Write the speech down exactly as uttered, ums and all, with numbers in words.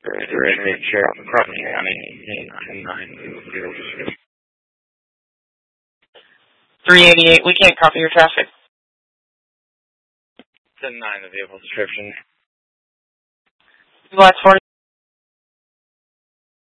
Red Sheriff of Crawford County, ten nine zero description. three eighty-eight, we can't copy your traffic. ten nine, the vehicle description. Last forty.